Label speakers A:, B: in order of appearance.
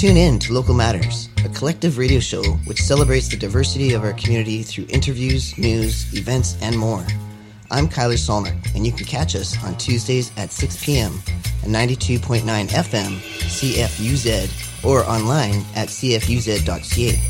A: Tune in to Local Matters, a collective radio show which celebrates the diversity of our community through interviews, news, events, and more. I'm Kyler Solnick, and you can catch us on Tuesdays at 6 p.m. at 92.9 FM, CFUZ, or online at cfuz.ca.